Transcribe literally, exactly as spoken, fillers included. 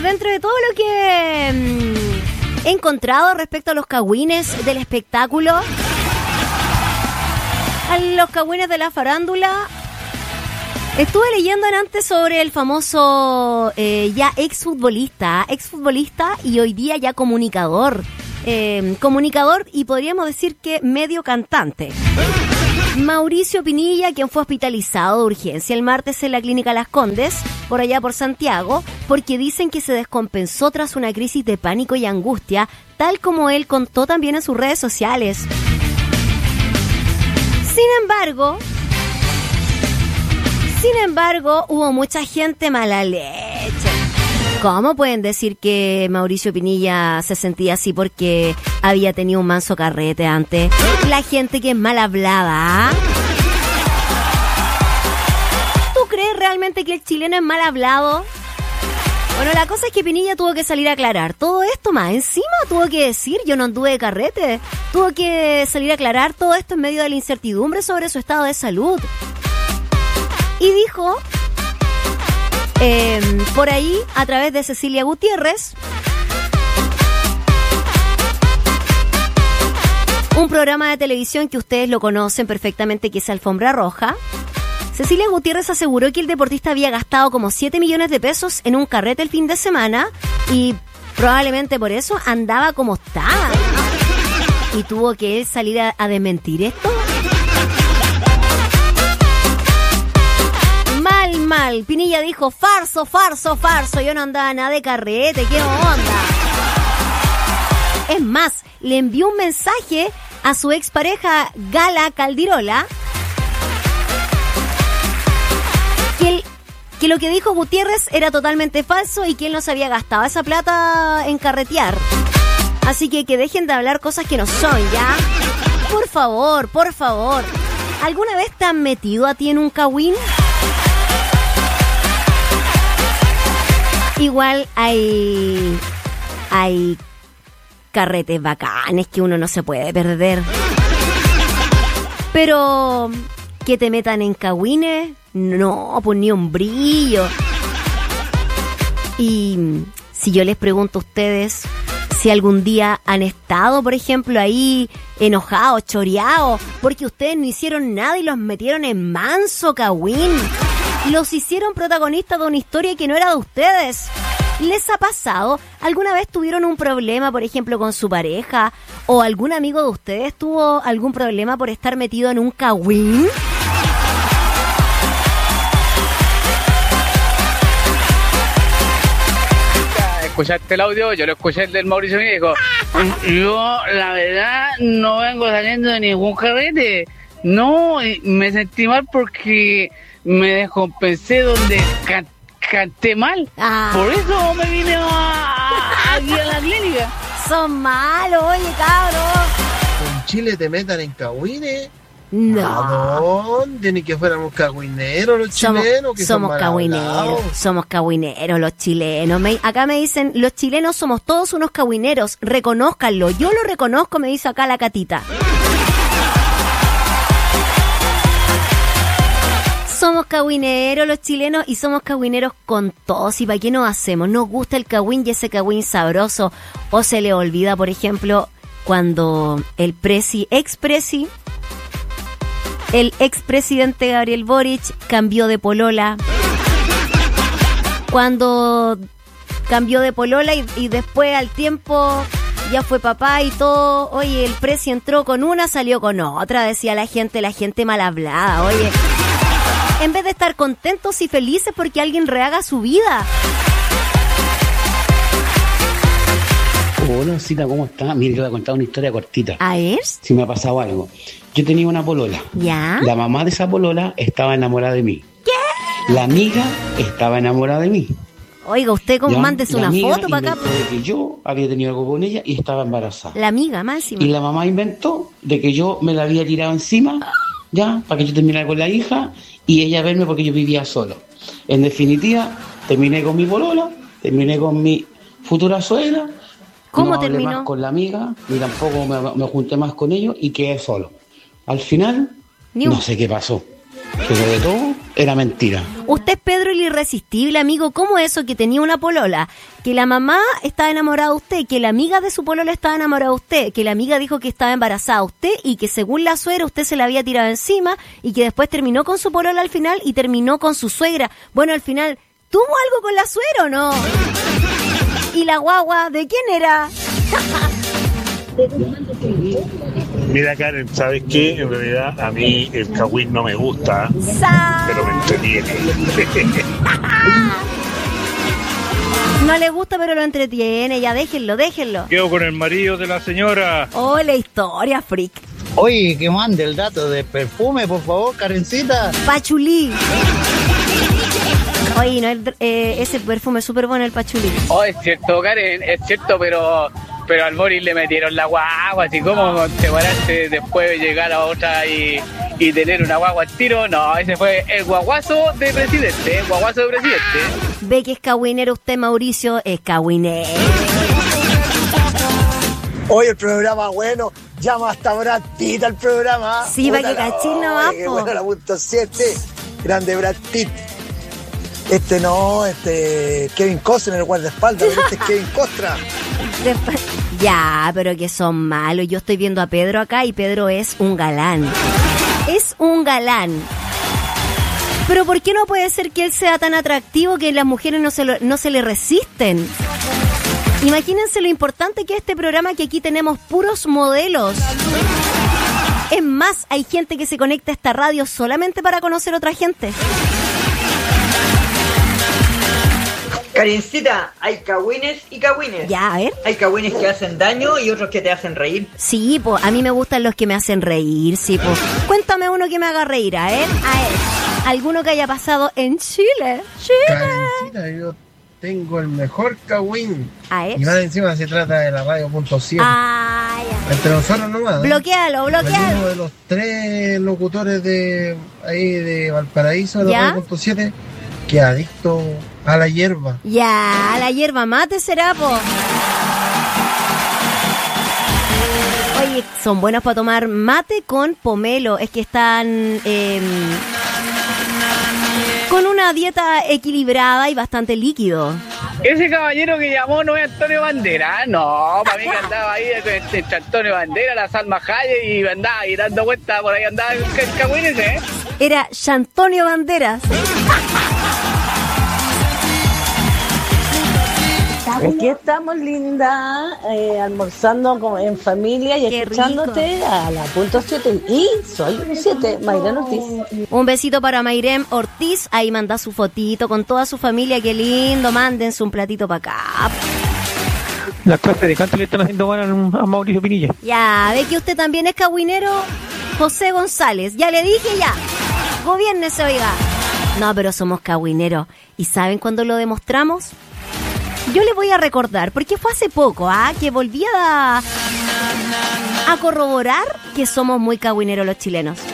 Oye, dentro de todo lo que mmm, he encontrado respecto a los cagüines del espectáculo, a los cagüines de la farándula, estuve leyendo antes sobre el famoso eh, ya exfutbolista, exfutbolista y hoy día ya comunicador. Eh, comunicador y podríamos decir que medio cantante. Mauricio Pinilla, quien fue hospitalizado de urgencia el martes en la clínica Las Condes, por allá por Santiago, porque dicen que se descompensó tras una crisis de pánico y angustia, tal como él contó también en sus redes sociales. Sin embargo, sin embargo, hubo mucha gente mala leche. ¿Cómo pueden decir que Mauricio Pinilla se sentía así porque había tenido un manso carrete antes? La gente que es mal hablada. ¿Tú crees realmente que el chileno es mal hablado? Bueno, la cosa es que Pinilla tuvo que salir a aclarar todo esto, más encima tuvo que decir, yo no anduve de carrete. Tuvo que salir a aclarar todo esto en medio de la incertidumbre sobre su estado de salud. Y dijo... Eh, por ahí, a través de Cecilia Gutiérrez, un programa de televisión que ustedes lo conocen perfectamente, que es Alfombra Roja. Cecilia Gutiérrez aseguró que el deportista había gastado como siete millones de pesos en un carrete el fin de semana y probablemente por eso andaba como estaba. Y tuvo que él salir a, a desmentir esto. Mal, mal. Pinilla dijo, farso, farso, farso. Yo no andaba nada de carrete. ¿Qué onda? Es más, le envió un mensaje a su expareja Gala Caldirola que, él, que lo que dijo Gutiérrez era totalmente falso y que él no se había gastado esa plata en carretear. Así que que dejen de hablar cosas que no son, ¿ya? Por favor, por favor. ¿Alguna vez te han metido a ti en un cagüín? Igual hay, hay carretes bacanes que uno no se puede perder. Pero que te metan en cagüines, no, pues ni un brillo. Y si yo les pregunto a ustedes si algún día han estado, por ejemplo, ahí enojados, choreados, porque ustedes no hicieron nada y los metieron en manso cagüín. Los hicieron protagonistas de una historia que no era de ustedes. ¿Les ha pasado? ¿Alguna vez tuvieron un problema, por ejemplo, con su pareja? ¿O algún amigo de ustedes tuvo algún problema por estar metido en un cagüín? ¿Escuchaste el audio? Yo lo escuché el del Mauricio y dijo, yo la verdad no vengo saliendo de ningún carrete. No, me sentí mal porque me descompensé donde can- canté mal. Ah. Por eso me vine a, a, aquí a la clínica. Son malos, oye, cabrón. ¿En Chile te metan en cagüines? No. ¿A dónde? Ni que fuéramos cagüineros los somos, chilenos. Que somos son cagüineros, somos cagüineros los chilenos. Me, acá me dicen, los chilenos somos todos unos cagüineros, reconózcanlo. Yo lo reconozco, me dice acá la Catita. Somos cagüineros los chilenos y somos cagüineros con todos. ¿Y para qué nos hacemos? Nos gusta el cagüín y ese cagüín sabroso. O se le olvida, por ejemplo, cuando el presi, ex-presi, el expresidente Gabriel Boric cambió de polola. Cuando cambió de polola y, y después al tiempo ya fue papá y todo. Oye, el presi entró con una, salió con otra, decía la gente, la gente mal hablada. Oye, en vez de estar contentos y felices porque alguien rehaga su vida. Hola, Cita, ¿cómo está? Mire, le voy a contar una historia cortita. ¿A ver? Si me ha pasado algo. Yo tenía una polola. ¿Ya? La mamá de esa polola estaba enamorada de mí. ¿Qué? La amiga estaba enamorada de mí. Oiga, usted como mándese una foto para acá. De que yo había tenido algo con ella y estaba embarazada. La amiga, máxima. Y la mamá inventó de que yo me la había tirado encima, ya, para que yo terminara con la hija y ella verme porque yo vivía solo. En definitiva, terminé con mi polola, terminé con mi futura suegra. ¿Cómo no hablé terminó? más con la amiga, ni tampoco me, me junté más con ellos y quedé solo. Al final, Ni un... no sé qué pasó. Pero de todo, era mentira. Usted es Pedro el Irresistible, amigo. ¿Cómo eso que tenía una polola? Que la mamá estaba enamorada de usted, que la amiga de su polola estaba enamorada de usted, que la amiga dijo que estaba embarazada de usted y que según la suegra usted se la había tirado encima y que después terminó con su polola al final y terminó con su suegra. Bueno, al final, ¿tuvo algo con la suegra o no? ¿Y la guagua de quién era? Mira, Karen, ¿sabes qué? En realidad a mí el cagüín no me gusta, ¡Sa! pero me entretiene. No le gusta, pero lo entretiene. Ya déjenlo, déjenlo. Quedo con el marido de la señora. Oh, la historia, freak. Oye, que mande el dato de perfume, por favor, Karencita. Pachulí. Oye, no, el, eh, ese perfume es súper bueno, el pachulí. Oh, es cierto, Karen, es cierto, pero pero al Boris le metieron la guagua, así como te paraste después de llegar a otra y, y tener una guagua al tiro. No, ese fue el guaguazo de presidente, el guaguazo de presidente. Ve que es cagüinero usted, Mauricio, es cagüinero. Hoy el programa bueno, llama hasta Brad Pitt al programa. Sí, va que cachín nomás, po. Bueno, la punto siete, grande Brad Pitt. Este no, este Kevin Costner, el guardaespaldas, pero este es Kevin Costra. Ya, pero que son malos. Yo estoy viendo a Pedro acá y Pedro es un galán. Es un galán. Pero ¿por qué no puede ser que él sea tan atractivo que las mujeres no se, lo, no se le resisten? Imagínense lo importante que es este programa, que aquí tenemos puros modelos. Es más, hay gente que se conecta a esta radio solamente para conocer a otra gente. Karencita, hay cagüines y cagüines. Ya, a ver. Hay cagüines que hacen daño y otros que te hacen reír. Sí, pues, a mí me gustan los que me hacen reír, sí, pues. Cuéntame uno que me haga reír, a ver, a ver. Alguno que haya pasado en Chile. Chile. Karencita, yo tengo el mejor cagüín. A ver. Y más encima se trata de la radio punto siete. Ah, ya. Entre nosotros nomás. ¿eh? Bloquealo, bloquealo. Uno de los tres locutores de ahí de Valparaíso, de la ¿Ya? radio punto siete, que adicto a la hierba. Ya, la hierba mate será, po. Oye, son buenos para tomar mate con pomelo. Es que están eh, con una dieta equilibrada y bastante líquido. Ese caballero que llamó no es Antonio Bandera, no, para mí que andaba ahí entre Antonio Bandera, la Salma Hayek y andaba ahí dando vueltas, por ahí andaba el cagüín ese, ¿eh? Era Chantonio Banderas. Aquí estamos, linda, eh, almorzando con- en familia y Qué escuchándote rico. a la punto siete. Y soy un siete, Mayra Ortiz. Un besito para Mayrem Ortiz. Ahí manda su fotito con toda su familia. Qué lindo. Mándense un platito para acá. Las clases de canto le están haciendo mal a Mauricio Pinilla. Ya, ve que usted también es cagüinero. José González. Ya le dije ya. Gobiérnese, oiga. No, pero somos cagüineros. ¿Y saben cuándo lo demostramos? Yo le voy a recordar, porque fue hace poco, ¿ah? Que volví a, a corroborar que somos muy cagüineros los chilenos.